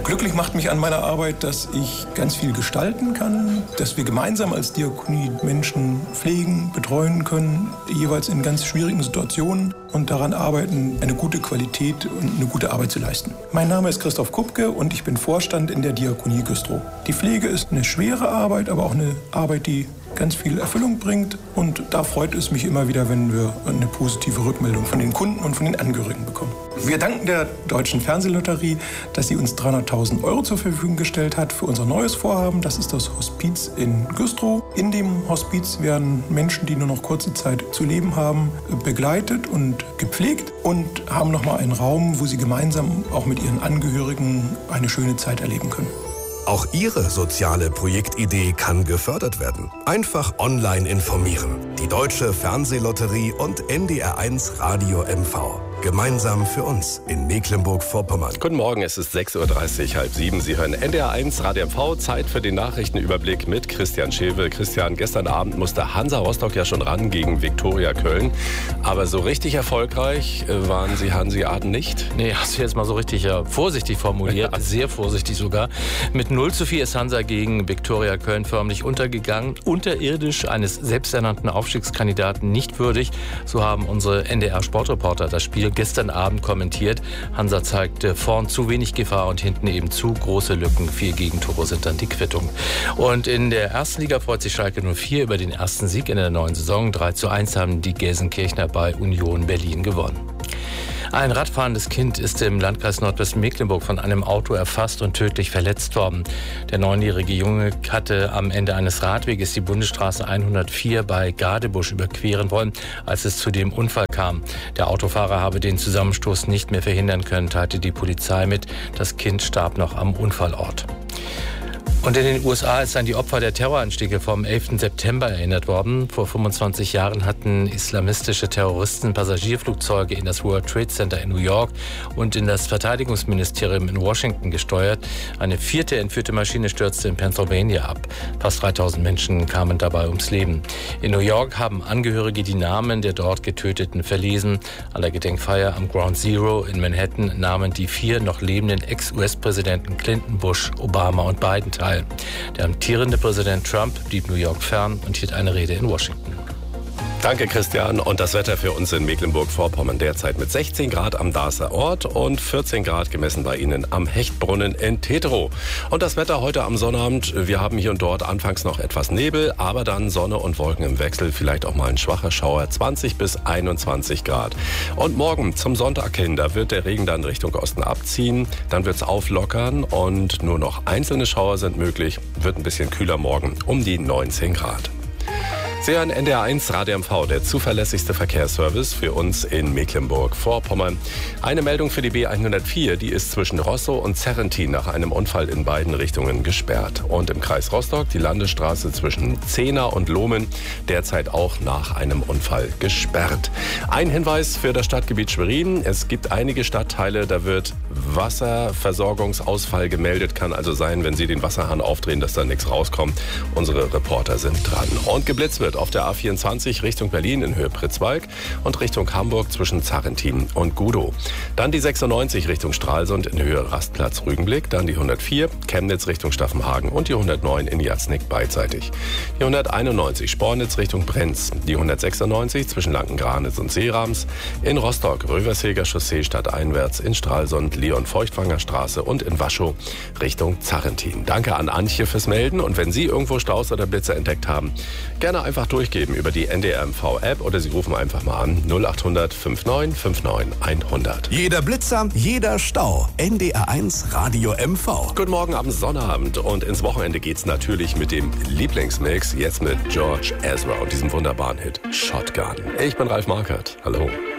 Glücklich macht mich an meiner Arbeit, dass ich ganz viel gestalten kann, dass wir gemeinsam als Diakonie Menschen pflegen, betreuen können, jeweils in ganz schwierigen Situationen und daran arbeiten, eine gute Qualität und eine gute Arbeit zu leisten. Mein Name ist Christoph Kupke und ich bin Vorstand in der Diakonie Güstrow. Die Pflege ist eine schwere Arbeit, aber auch eine Arbeit, die ganz viel Erfüllung bringt. Und da freut es mich immer wieder, wenn wir eine positive Rückmeldung von den Kunden und von den Angehörigen bekommen. Wir danken der Deutschen Fernsehlotterie, dass sie uns 300.000 € zur Verfügung gestellt hat für unser neues Vorhaben. Das ist das Hospiz in Güstrow. In dem Hospiz werden Menschen, die nur noch kurze Zeit zu leben haben, begleitet und gepflegt und haben nochmal einen Raum, wo sie gemeinsam auch mit ihren Angehörigen eine schöne Zeit erleben können. Auch Ihre soziale Projektidee kann gefördert werden. Einfach online informieren. Die Deutsche Fernsehlotterie und NDR1 Radio MV. Gemeinsam für uns in Mecklenburg-Vorpommern. Guten Morgen, es ist 6.30 Uhr, 6:30. Sie hören NDR1 Radio MV. Zeit für den Nachrichtenüberblick mit Christian Schewe. Christian, gestern Abend musste Hansa Rostock ja schon ran gegen Viktoria Köln. Aber so richtig erfolgreich waren Sie Hanseaten nicht? Nee, hast du jetzt mal so richtig vorsichtig formuliert. Ja. Sehr vorsichtig sogar. Mit 0:4 ist Hansa gegen Viktoria Köln förmlich untergegangen. Unterirdisch, eines selbsternannten Aufstiegskandidaten nicht würdig. So haben unsere NDR-Sportreporter das Spiel gestern Abend kommentiert. Hansa zeigte vorn zu wenig Gefahr und hinten eben zu große Lücken. 4 Gegentore sind dann die Quittung. Und in der ersten Liga freut sich Schalke 04 über den ersten Sieg in der neuen Saison. 3:1 haben die Gelsenkirchner bei Union Berlin gewonnen. Ein radfahrendes Kind ist im Landkreis Nordwestmecklenburg von einem Auto erfasst und tödlich verletzt worden. Der 9-jährige Junge hatte am Ende eines Radweges die Bundesstraße 104 bei Gadebusch überqueren wollen, als es zu dem Unfall kam. Der Autofahrer habe den Zusammenstoß nicht mehr verhindern können, teilte die Polizei mit. Das Kind starb noch am Unfallort. Und in den USA ist an die Opfer der Terroranschläge vom 11. September erinnert worden. Vor 25 Jahren hatten islamistische Terroristen Passagierflugzeuge in das World Trade Center in New York und in das Verteidigungsministerium in Washington gesteuert. Eine 4. entführte Maschine stürzte in Pennsylvania ab. Fast 3.000 Menschen kamen dabei ums Leben. In New York haben Angehörige die Namen der dort Getöteten verlesen. An der Gedenkfeier am Ground Zero in Manhattan nahmen die 4 noch lebenden Ex-US-Präsidenten Clinton, Bush, Obama und Biden teil. Der amtierende Präsident Trump blieb New York fern und hielt eine Rede in Washington. Danke, Christian. Und das Wetter für uns in Mecklenburg-Vorpommern derzeit mit 16 Grad am Darßer Ort und 14 Grad gemessen bei Ihnen am Hechtbrunnen in Teterow. Und das Wetter heute am Sonnabend. Wir haben hier und dort anfangs noch etwas Nebel, aber dann Sonne und Wolken im Wechsel. Vielleicht auch mal ein schwacher Schauer, 20 bis 21 Grad. Und morgen zum Sonntag hin, da wird der Regen dann Richtung Osten abziehen. Dann wird es auflockern und nur noch einzelne Schauer sind möglich. Wird ein bisschen kühler morgen, um die 19 Grad. Sie hören NDR1 Radio MV, der zuverlässigste Verkehrsservice für uns in Mecklenburg-Vorpommern. Eine Meldung für die B104, die ist zwischen Rostow und Zerrentin nach einem Unfall in beiden Richtungen gesperrt. Und im Kreis Rostock die Landesstraße zwischen Zehna und Lohmen derzeit auch nach einem Unfall gesperrt. Ein Hinweis für das Stadtgebiet Schwerin. Es gibt einige Stadtteile, da wird Wasserversorgungsausfall gemeldet. Kann also sein, wenn Sie den Wasserhahn aufdrehen, dass da nichts rauskommt. Unsere Reporter sind dran. Und geblitzt wird auf der A24 Richtung Berlin in Höhe Pritzwalk und Richtung Hamburg zwischen Zerrentin und Gudow. Dann die 96 Richtung Stralsund in Höhe Rastplatz Rügenblick, dann die 104 Chemnitz Richtung Staffenhagen und die 109 in Jatznick beidseitig. Die 191 Spornitz Richtung Brenz, die 196 zwischen Lanken-Granitz und Seerams, in Rostock Röversheger Chaussee stadteinwärts, in Stralsund Leon-Feuchtwanger Straße und in Waschow Richtung Zerrentin. Danke an Antje fürs Melden und wenn Sie irgendwo Staus oder Blitze entdeckt haben, gerne einfach durchgeben über die NDR-MV-App oder Sie rufen einfach mal an 0800 59 59 100. Jeder Blitzer, jeder Stau. NDR1 Radio MV. Guten Morgen am Sonnabend und ins Wochenende geht's natürlich mit dem Lieblingsmix, jetzt mit George Ezra und diesem wunderbaren Hit Shotgun. Ich bin Ralf Markert. Hallo.